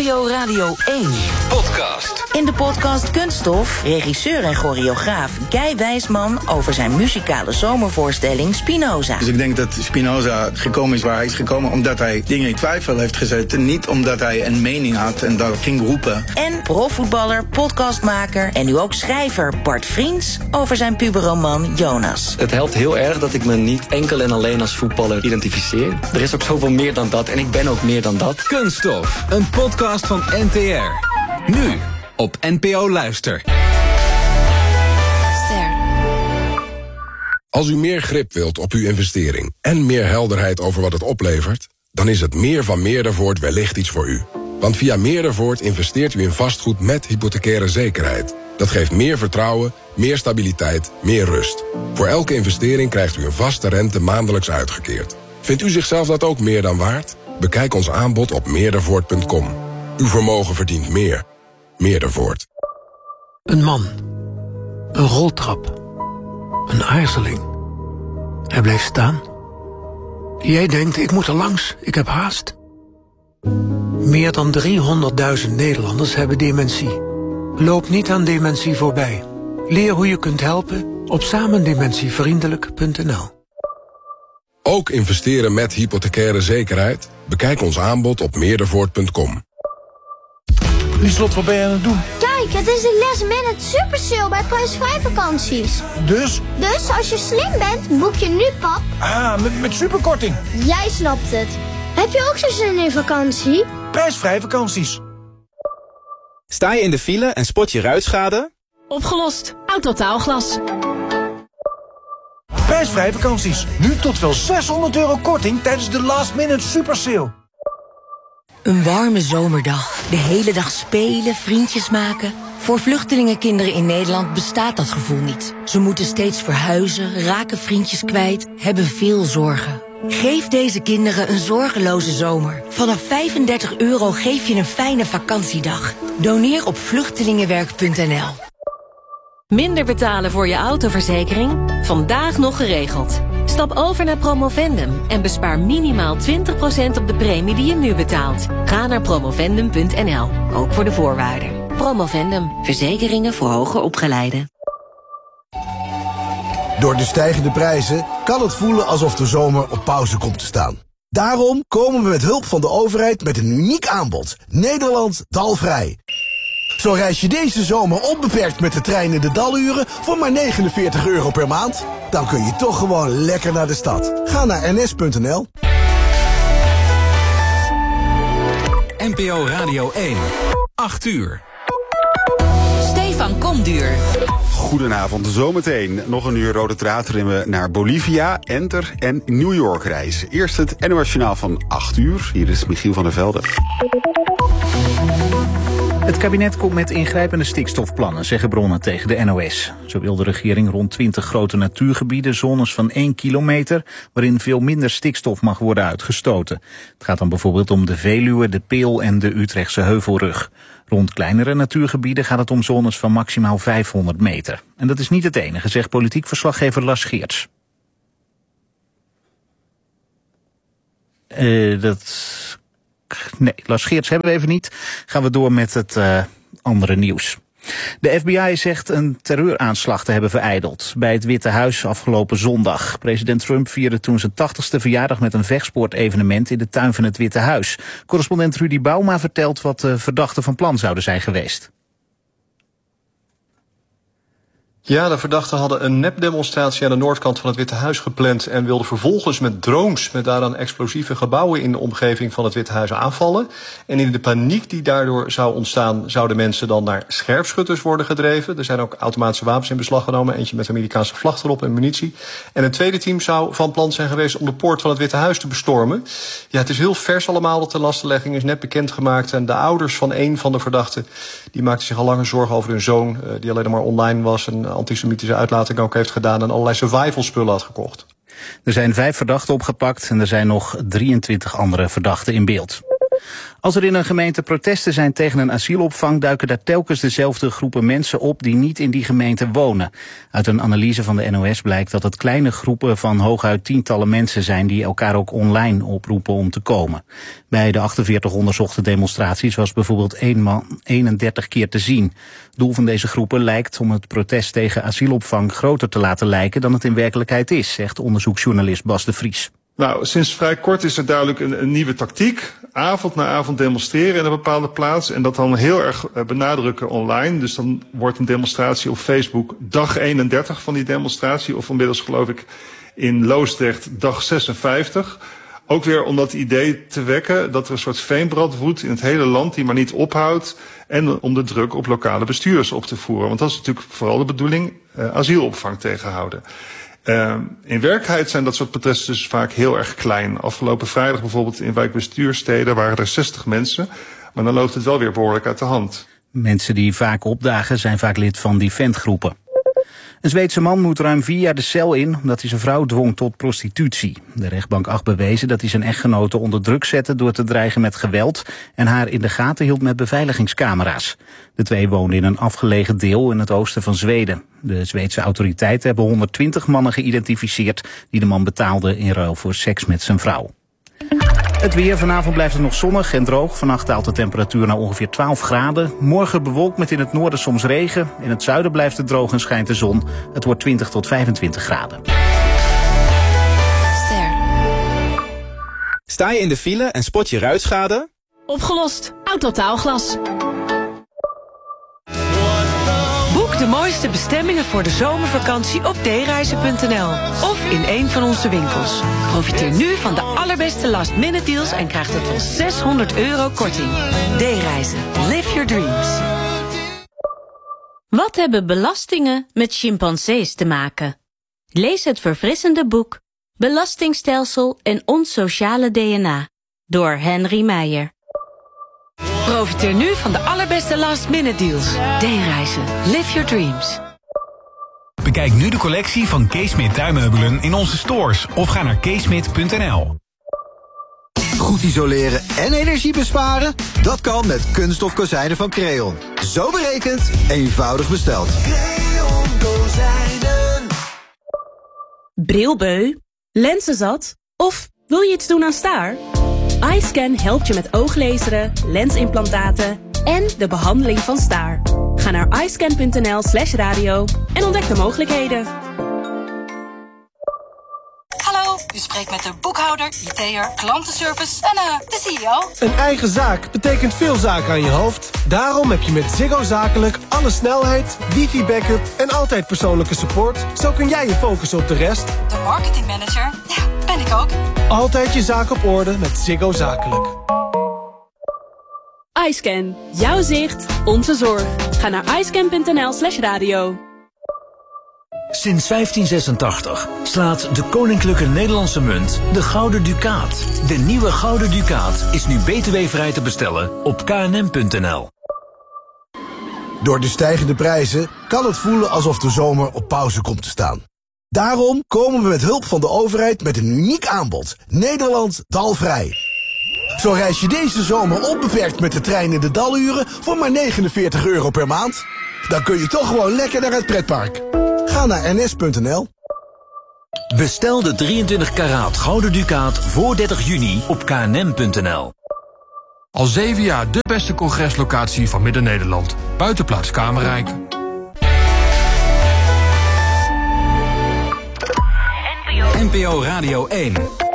NPO Radio 1 podcast. In de podcast Kunststof, regisseur en choreograaf Guy Wijsman over zijn muzikale zomervoorstelling Spinoza. Dus ik denk dat Spinoza gekomen is waar hij is gekomen omdat hij dingen in twijfel heeft gezet. En niet omdat hij een mening had en dat ging roepen. En profvoetballer, podcastmaker en nu ook schrijver Bart Vriends over zijn puberroman Jonas. Het helpt heel erg dat ik me niet enkel en alleen als voetballer identificeer. Er is ook zoveel meer dan dat en ik ben ook meer dan dat. Kunststof, een podcast van NTR. Nu op NPO Luister. Als u meer grip wilt op uw investering en meer helderheid over wat het oplevert, dan is het Meer van Meerdervoort wellicht iets voor u. Want via Meerdervoort investeert u in vastgoed met hypothecaire zekerheid. Dat geeft meer vertrouwen, meer stabiliteit, meer rust. Voor elke investering krijgt u een vaste rente maandelijks uitgekeerd. Vindt u zichzelf dat ook meer dan waard? Bekijk ons aanbod op meerdervoort.com. Uw vermogen verdient meer. Meerdervoort. Een man. Een roltrap. Een aarzeling. Hij bleef staan. Jij denkt, ik moet er langs, ik heb haast. Meer dan 300.000 Nederlanders hebben dementie. Loop niet aan dementie voorbij. Leer hoe je kunt helpen op samendementievriendelijk.nl. Ook investeren met hypothecaire zekerheid? Bekijk ons aanbod op meerdervoort.com. Lieslot, wat ben je aan het doen? Kijk, het is de last minute super sale bij prijsvrij vakanties. Dus? Dus als je slim bent, boek je nu, pap. Ah, met superkorting. Jij snapt het. Heb je ook zo'n zin in vakantie? Prijsvrij vakanties. Sta je in de file en spot je ruitschade? Opgelost. Autotaalglas. Prijsvrij vakanties. Nu tot wel €600 korting tijdens de last minute super sale. Een warme zomerdag. De hele dag spelen, vriendjes maken. Voor vluchtelingenkinderen in Nederland bestaat dat gevoel niet. Ze moeten steeds verhuizen, raken vriendjes kwijt, hebben veel zorgen. Geef deze kinderen een zorgeloze zomer. Vanaf €35 geef je een fijne vakantiedag. Doneer op vluchtelingenwerk.nl. Minder betalen voor je autoverzekering? Vandaag nog geregeld. Stap over naar Promovendum en bespaar minimaal 20% op de premie die je nu betaalt. Ga naar promovendum.nl, ook voor de voorwaarden. Promovendum, verzekeringen voor hoger opgeleiden. Door de stijgende prijzen kan het voelen alsof de zomer op pauze komt te staan. Daarom komen we met hulp van de overheid met een uniek aanbod. Nederland dalvrij. Zo reis je deze zomer onbeperkt met de trein in de daluren voor maar €49 per maand. Dan kun je toch gewoon lekker naar de stad. Ga naar ns.nl. NPO Radio 1. 8 uur. Stefan Komduur. Goedenavond, zometeen nog een uur rode draad waarin we naar Bolivia, Enter en New York reizen. Eerst het NOS Journaal van 8 uur. Hier is Michiel van der Velde. Het kabinet komt met ingrijpende stikstofplannen, zeggen bronnen tegen de NOS. Zo wil de regering rond 20 grote natuurgebieden, zones van 1 kilometer... waarin veel minder stikstof mag worden uitgestoten. Het gaat dan bijvoorbeeld om de Veluwe, de Peel en de Utrechtse Heuvelrug. Rond kleinere natuurgebieden gaat het om zones van maximaal 500 meter. En dat is niet het enige, zegt politiek verslaggever Lars Geerts. Nee, Lars Geerts hebben we even niet. Gaan we door met het andere nieuws. De FBI zegt een terreuraanslag te hebben verijdeld bij het Witte Huis afgelopen zondag. President Trump vierde toen zijn 80ste verjaardag met een vechtsportevenement in de tuin van het Witte Huis. Correspondent Rudy Bouma vertelt wat de verdachten van plan zouden zijn geweest. Ja, de verdachten hadden een nepdemonstratie aan de noordkant van het Witte Huis gepland en wilden vervolgens met drones met daaraan explosieve gebouwen in de omgeving van het Witte Huis aanvallen. En in de paniek die daardoor zou ontstaan, zouden mensen dan naar scherpschutters worden gedreven. Er zijn ook automatische wapens in beslag genomen, eentje met Amerikaanse vlag erop en munitie. En een tweede team zou van plan zijn geweest om de poort van het Witte Huis te bestormen. Ja, het is heel vers allemaal, de tenlastenlegging is net bekendgemaakt. En de ouders van een van de verdachten, die maakten zich al langer zorgen over hun zoon, die alleen maar online was en antisemitische uitlating ook heeft gedaan en allerlei survival spullen had gekocht. Er zijn 5 verdachten opgepakt en er zijn nog 23 andere verdachten in beeld. Als er in een gemeente protesten zijn tegen een asielopvang, duiken daar telkens dezelfde groepen mensen op die niet in die gemeente wonen. Uit een analyse van de NOS blijkt dat het kleine groepen van hooguit tientallen mensen zijn die elkaar ook online oproepen om te komen. Bij de 48 onderzochte demonstraties was bijvoorbeeld 1 man 31 keer te zien. Doel van deze groepen lijkt om het protest tegen asielopvang groter te laten lijken dan het in werkelijkheid is, zegt onderzoeksjournalist Bas de Vries. Nou, sinds vrij kort is er duidelijk een nieuwe tactiek. Avond na avond demonstreren in een bepaalde plaats. En dat dan heel erg benadrukken online. Dus dan wordt een demonstratie op Facebook dag 31 van die demonstratie. Of inmiddels geloof ik in Loosdrecht dag 56. Ook weer om dat idee te wekken dat er een soort veenbrand woedt in het hele land die maar niet ophoudt. En om de druk op lokale bestuurders op te voeren. Want dat is natuurlijk vooral de bedoeling, asielopvang tegenhouden. In werkelijkheid zijn dat soort protesten dus vaak heel erg klein. Afgelopen vrijdag bijvoorbeeld in wijkbestuursteden waren er 60 mensen. Maar dan loopt het wel weer behoorlijk uit de hand. Mensen die vaak opdagen zijn vaak lid van die ventgroepen. Een Zweedse man moet ruim 4 jaar de cel in omdat hij zijn vrouw dwong tot prostitutie. De rechtbank acht bewezen dat hij zijn echtgenote onder druk zette door te dreigen met geweld en haar in de gaten hield met beveiligingscamera's. De twee woonden in een afgelegen deel in het oosten van Zweden. De Zweedse autoriteiten hebben 120 mannen geïdentificeerd die de man betaalden in ruil voor seks met zijn vrouw. Het weer. Vanavond blijft het nog zonnig en droog. Vannacht daalt de temperatuur naar ongeveer 12 graden. Morgen bewolkt met in het noorden soms regen. In het zuiden blijft het droog en schijnt de zon. Het wordt 20 tot 25 graden. Sta je in de file en spot je ruitschade? Opgelost. Autotaalglas. Boek de mooiste bestemmingen voor de zomervakantie op dereizen.nl of in een van onze winkels. Profiteer nu van de allerbeste last-minute deals en krijg tot wel €600 korting. D-reizen. Live your dreams. Wat hebben belastingen met chimpansees te maken? Lees het verfrissende boek Belastingstelsel en ons sociale DNA door Henry Meijer. Profiteer nu van de allerbeste last-minute deals. D-reizen. Live your dreams. Bekijk nu de collectie van Keesmit tuinmeubelen in onze stores of ga naar keesmit.nl. Goed isoleren en energie besparen? Dat kan met kunststof kozijnen van Creon. Zo berekend, eenvoudig besteld. Creon kozijnen. Brilbeu? Lensenzat? Of wil je iets doen aan staar? iScan helpt je met ooglezeren, lensimplantaten en de behandeling van staar. Ga naar iscan.nl/radio en ontdek de mogelijkheden. Hallo, u spreekt met de boekhouder, IT'er, klantenservice en de CEO. Een eigen zaak betekent veel zaken aan je hoofd. Daarom heb je met Ziggo Zakelijk alle snelheid, wifi-backup en altijd persoonlijke support. Zo kun jij je focussen op de rest. De marketingmanager, ja, ben ik ook. Altijd je zaak op orde met Ziggo Zakelijk. iScan. Jouw zicht, onze zorg. Ga naar iscan.nl/radio. Sinds 1586 slaat de Koninklijke Nederlandse Munt de Gouden Ducaat. De nieuwe Gouden Ducaat is nu btw-vrij te bestellen op knm.nl. Door de stijgende prijzen kan het voelen alsof de zomer op pauze komt te staan. Daarom komen we met hulp van de overheid met een uniek aanbod. Nederland dalvrij. Zo reis je deze zomer onbeperkt met de trein in de daluren voor maar €49 per maand. Dan kun je toch gewoon lekker naar het pretpark. Ga naar ns.nl. Bestel de 23 karaat Gouden Ducaat voor 30 juni op knm.nl. Al 7 jaar de beste congreslocatie van Midden-Nederland. Buitenplaats Kamerrijk. NPO Radio 1.